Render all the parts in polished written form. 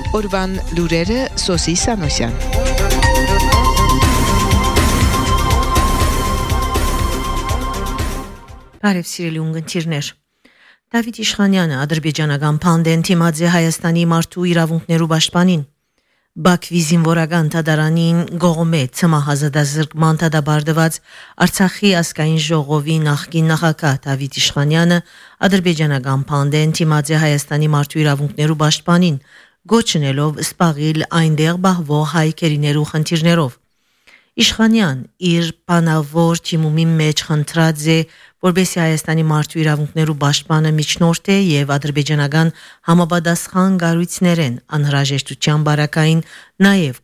Օրվան լուրերը Սոսի Սանոսյան։ Բարև սիրելի ունգընտիրներ։ Դավիթ Իշխանյանը ադրբեջանական փանդեն թիմած է Հայաստանի մարդու իրավունքներու պաշտպանին։ Բաքվի զինվորական թադարանին գողմե ցմահազադազրկման թադաբարդված Արցախի ազգային ժողովի նախկին նախագահ Դավիթ Իշխանյանը ադրբեջանական փանդեն թիմած է Հայաստանի մարդու իրավունքներու պաշտպանին, գոչնելով սպաղիլ այնտեղ բահվող հայ քերիներու խնդիրներով։ Իշխանյան իր բանավոր թիմումի մեջ խնդրած է, որբեսի Հայաստանի մարդու իրավունքներու պաշտպանը միջնորդ է եւ ադրբեջանական համապատասխան գարույցներեն անհրաժեշտության բարակային նաեւ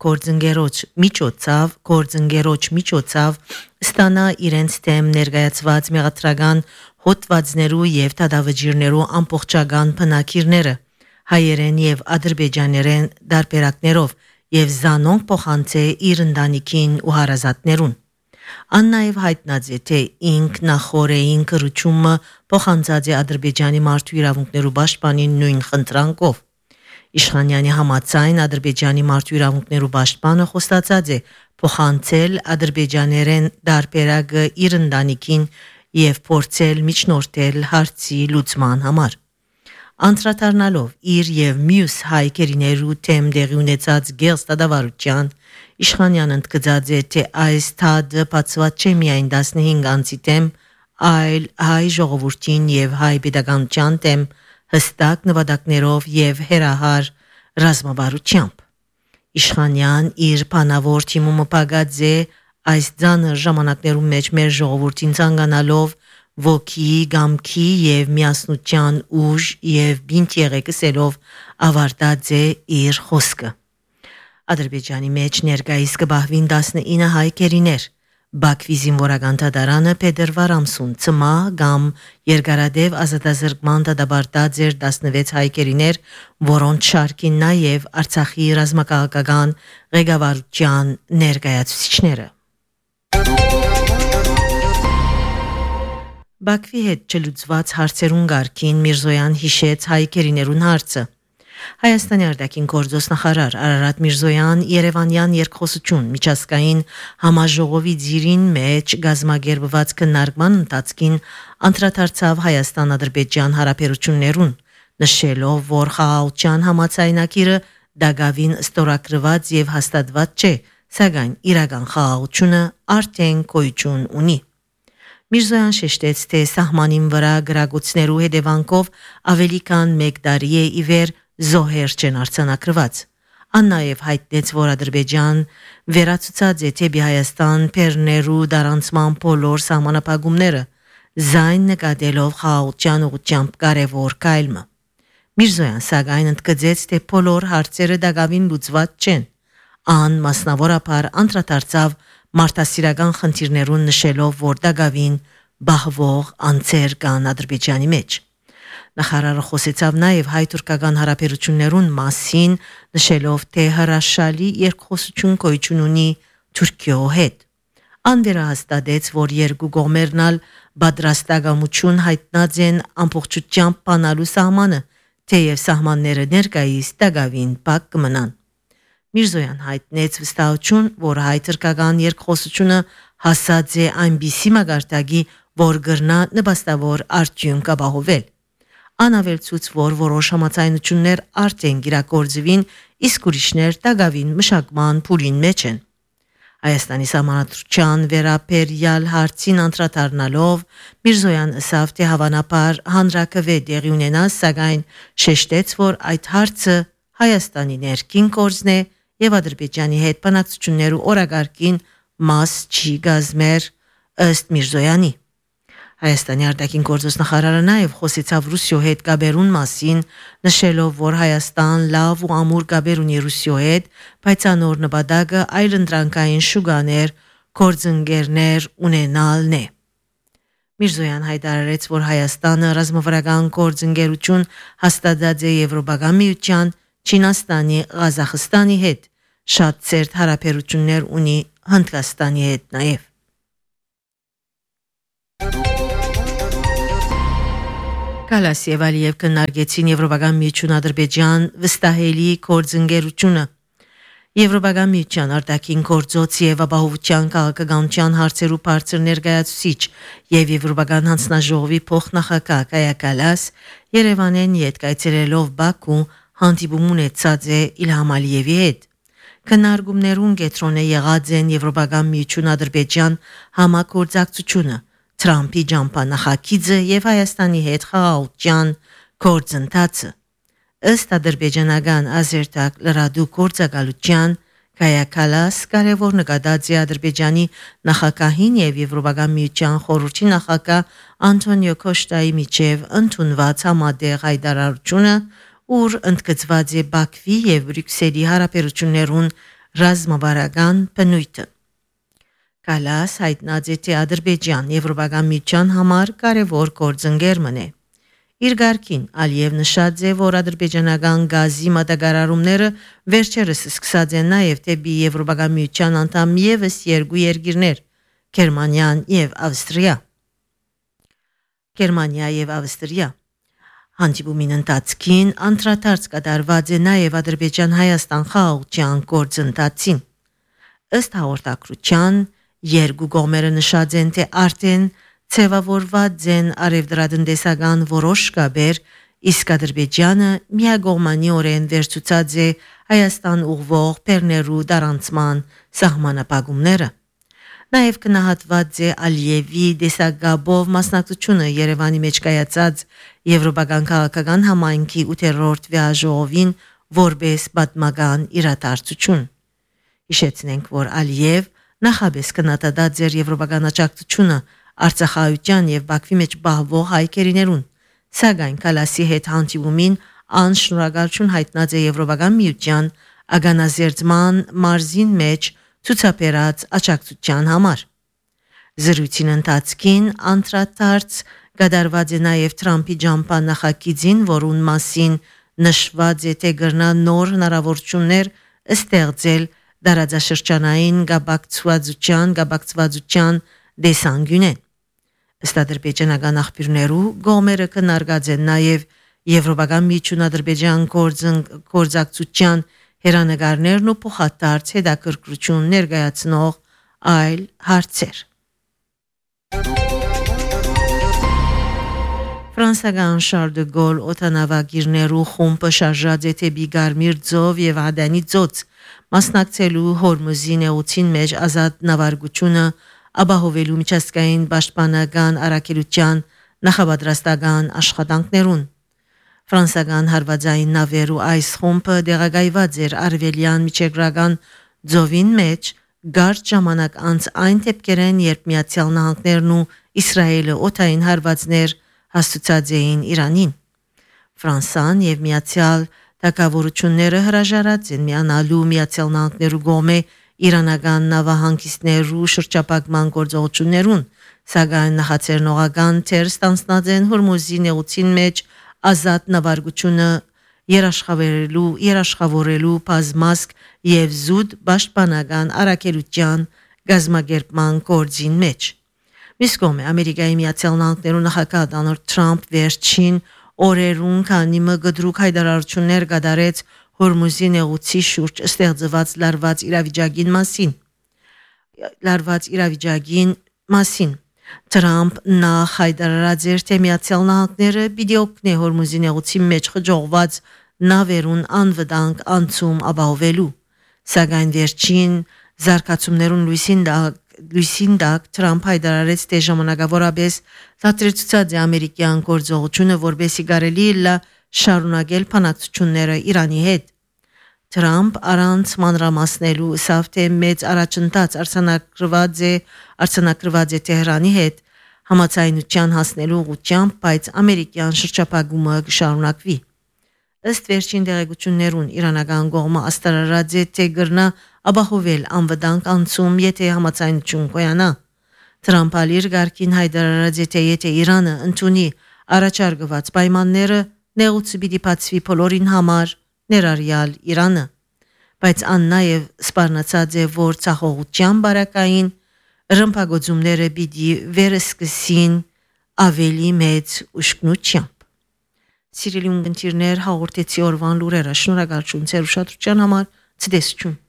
գործընկերոջ միջոցով ստանա իրենց թեմ ներկայացված մեղադրական հոդվածներու եւ թադավճիրներու ամբողջական բնակիրները հայերեն եւ ադրբեջաներեն դարբերակներով եւ զանոնք փոխանցե իր ընտանիքին ու հարազատներուն։ Ան նաեւ հայտնած է, թե ինքնախորեին կրճումը փոխանցած է Ադրբեջանի մարդու իրավունքներու պաշտպանին նույն խնդրանքով։ Իշխանյանի համաձայն Ադրբեջանի մարդու իրավունքներու պաշտպանը խոստացած է փոխանցել ադրբեջաներեն դարբերակը իր ընտանիքին եւ փորձել միջնորդել հարցի լուծման համար։ Անդրադառնալով իր եւ մյուս հայ քերիներու թեմ դեղի ունեցած գեղստադավարության Իշխանյանն ընդգծած է, թե այս թադը բացված չէ միայն 15 անձի թեմ, այլ հայ ժողովրդին եւ հայ pedagogian թեմ հստակ նվադակներով եւ հերահար ռազմավարությամբ։ Իշխանյան իր բանավոր թիմումը պագած է այս ձանր ժամանակներում մեջ մեր ժողովրդին ցանկանալով ոգի, գամքի եւ միասնության ուժ եւ բինտ եղեկսելով ավարտած է իր խոսքը։ Ադրբեջանի մեջ ներկայիս կբահվին 19 հայ քերիներ։ Բաքվի զինվորական թադարանը փետրվար ամսուն ցմա կամ երկարադեպ ազատազրկման դադարած էր 16 հայ քերիներ, որոնց շարքին նաեւ Արցախի ռազմաքաղաքական ղեկավարության ներկայացուցիչները։ Բաքվի հետ չլուծված հարցերուն գարքին Միրզոյան հիշեց հայ քերիներուն հարցը։ Հայաստանի արտաքին գործոստ նախարար Արարատ Միրզոյան Երևանյան երկխոսություն միջազգային համաժողովի ձիրին մեջ գազմագերբված քննարկման ընթացքին անդրադարձավ Հայաստան-Ադրբեջան հարաբերություններուն, նշելով, որ խաղաղության համաձայնագիրը դակավին ստորագրված եւ հաստատված չէ, սակայն իրական խաղաղությունը արդեն գոյություն ունի։ Միրզոյան շեշտեց, թե սահմանին վրա գրագուցներու հետևանքով ավելի քան 1 տարի է իվեր զոհեր չեն արձանագրված։ Ան նաև հայտնեց, որ Ադրբեջան վերացուցած է թեպի Հայաստան բեռներու դարանցման բոլոր սահմանափակումները, զայն նկատելով խաղաղության ուղղությամբ կարևոր կայլմը։ Միրզոյան սակայն ընդգծեց, թե բոլոր հարցերը դակավին լուծված չեն։ Ան մասնավորապես անդրադարձավ մարդասիրական խնդիրներուն նշելով, որ դակավին բահվող անձեր կան Ադրբեջանի մեջ։ Նախարարը խոսեցավ նաև հայ-թուրքական հարաբերություններուն մասին, նշելով, թե հրաշալի երկխոսություն գոյություն ունի Թուրքիո հետ։ Ան վերահաստատեց, որ երկու կողմերն ալ պատրաստակամություն հայտնած են ամբողջությամբ բանալու սահմանը, թեև սահմանները ներկայիս դակավին փակ կմնան։ Միրզոյան հայտնեց վստահություն, որ հայ-թուրքական երկխոսությունը հասած է այնպիսի մակարդակի, որ գրնա նպաստավոր արդյունք ապահովել։ Անավելցուց, որ որոշ համաձայնություններ արդեն գիրակորձվին, իսկ ուրիշներ դակավին մշակման փուլին մեջ են։ Հայաստանի սահմանադրության վերաբերյալ հարցին անդրադառնալով Միրզոյան ասավ, թե հավանաբար հանրակրվե տեղի ունենա, սակայն շեշտեց, որ այդ հարցը Հայաստանի ներքին գործն է եւ Ադրբեջանի հետ բանակցություններու օրակարգին մաս չի գազմեր ըստ Միրզոյանի։ Հայաստանի արտաքին գործոստ նախարարը նաև խոսեցավ Ռուսիո հետ գաբերուն մասին, նշելով, որ Հայաստան լավ ու ամուր գաբեր ունի Ռուսիո հետ, բայց անոր նպատակը այլընտրանքային շուկաներ, գործընկերներ ունենալն է։ Միրզոյան հայտարարեց, որ Հայաստանը ռազմավարական գործընկերություն հաստատած է Եվրոպական միության, Չինաստանի, Ղազախստանի հետ, շատ ծերտ հարաբերություններ ունի Հնդկաստանի հետ նաև։ Կալաս եւ Ալիև քննարկեցին Եվրոպական միություն Ադրբեջան վստահելի կորձընկերությունը։ Եվրոպական միության արտաքին գործոց եւ ապահովության քաղաքականության հարցերու բարձր ներկայացուցիչ եւ Եվրոպական հանձնաժողովի փոխնախագահ Կայա Կալաս Երևանեն յետ կայցելելով Բաքու հանդիպում ունեցած է Իլհամ Ալիևի հետ։ Քննարկումներուն կենտրոն է եղած են Եվրոպական միություն Ադրբեջան համագործակցությունը Թրամփի ջամփանախագիծը եւ Հայաստանի հետ խաղաղության գործընթացը ըստ ադրբեջանական ազերտակ լրադու գործակալության Կայա Կալաս կարևոր նկատած է Ադրբեջանի նախագահին եւ Եվրոպական միության խորհրդի նախագահ Անտոնիո Կոշտայի միջև ընդունված համատեղ հայտարարությունը, ուր ընդգծված է Բաքվի եւ Բրյուսելի հարաբերություններուն ռազմավարական բնույթը։ Կալաս հայտնած է թե Ադրբեջան Եվրոպական միության համար կարևոր գործընկերն է։ Իր գարկին Ալիև նշած է, որ ադրբեջանական գազի մատակարարումները վերջերս սկսած են նաև դեպի Եվրոպական միության անդամ ևս երկու երկիրներ՝ Գերմանիա եւ Ավստրիա։ Հանդիպումին ընթացքին անդրադարձ կատարված է նաև Ադրբեջան-Հայաստան խաղաղության գործընթացին։ Ըստ հաղորդակցության երկու կողմերը նշած են, թե արդեն ցևավորված են արևդրատնտեսական որոշ կապեր, իսկ Ադրբեջանը միակողմանիորեն վերցուցած է Հայաստան ուղղվող բեռներու դարանցման սահմանապահումները։ Նաև կնահատված է Ալիևի դեսագաբով մասնակցությունը Երևանի մեջ կայացած Եվրոպական քաղաքական համայնքի 8-րդ վեաժողովին որպես պատմական իրադարձություն։ Հիշեցնենք, որ Ալիև նախաբես կնատադած էր Եվրոպական աջակցությունը Արցախայության եւ Բաքվի մեջ բահվող հայկերիներուն, սակայն Կալասի հետ հանդիպումին անշնորհակալություն հայտնած է Եվրոպական միության ագանազերծման մարզին մեջ ցուցաբերած աջակցության համար։ Զրույցին ընթացքին անդրադարձ կատարված է նաև Թրամփի ջամփանախագիծին, որուն մասին նշված է, թե գրնա նոր հնարավորություններ ստեղծել դարաձաշրջանային գաբակցվածության դեսանգյունեն։ Ըստ ադրբեջանական աղբյուրներու գոմերը քննարկած են նաև Եվրոպական միություն Ադրբեջան գործակցության հերանեկարներն ու փոխադարձ հետաքրքրություն ներկայացնող այլ հարցեր։ Ֆրանսիական Շարլ դե Գոլ օդանավակիրներու խումբը շարժած է դեպի Գարմիր ծով եւ Ադանի ծոց մասնակցելու Հորմուզի նեղուցին մեջ ազատ նավարկությունը ապահովելու միջազգային պաշտպանական առաքելության նախապատրաստական աշխատանքներուն։ Ֆրանսիական հարվածային նավերու այս խումբը դեղագայված էր արևելյան միջերկրական ծովին մեջ գարջ ժամանակ անց այն դեպքերեն, երբ Միացյալ Նահանգներն ու Իսրայելը օդային հարվածներ հաստուցած էին Իրանին։ Ֆրանսան եւ Միացյալ Թագավորությունները հրաժարած են միանալու Միացյալ Նահանգներու կողմէ իրանական նավահանգիստներու շրջապակման գործողություններուն, սակայն նախաձեռնողական թեր ստանձնած են Հորմուզի նեղուցին մեջ ազատ նավարկությունը երաշխավորելու բազմազգ եւ զուտ պաշտպանական առաքելության գազམ་ակերպման գործին մեջ։ Մյուս կողմէ Ամերիկայի Միացյալ Նահանգներու նախագահ Դոնալդ Թրամփ վերջին օրերուն քանի մգդրուկ հայտարարություններ կատարեց Հորմուզի նեղուցի շուրջ ստեղծված լարված իրավիճակին մասին։ Թրամփ նախ հայտարարած էր, թե Միացյալ Նահանգները պիտի օգնի Հորմուզի նեղուցի մեջ խճողված նավերուն անվտանգ անցում ապահովելու, սակայն վերջին զարգացումներուն լույսին տակ Թրամփ հայտարարեց, թե ժամանակավորապես ցածրեցուցած է ամերիկյան գործողությունը, որբեսի կարելի է շարունակել բանակցությունները Իրանի հետ։ Թրամփ առանց մանրամասնելու ասավ, թե մեծ առաջընթաց արձանագրված է Թեհրանի հետ համաձայնության հասնելու ուղղությամբ, բայց ամերիկյան շրջափակումը կշարունակվի։ Ըստ վերջին տեղեկություններուն իրանական կողմը աստարարած է, թե գրնա ապահովել անվտանգ անցում, եթե համաձայնություն կոյանա։ Թրամփ ալիր գարկին հայտարարած է, թե եթե Իրանը ընդունի առաջարկված պայմանները, նեղուցը պիտի բացվի բոլորին համար, ներառյալ Իրանը, բայց ան նաև սպառնացած է, որ ցախողության բարակային ռմբագործումները պիտի վերսկսին ավելի մեծ ուշքնությամբ։ Սիրելի ունգընտիրներ, հաղորդեցի օրվան լուրերը։ Շնորհակալություն ձեր ուշադրության համար։ Ցտեսություն։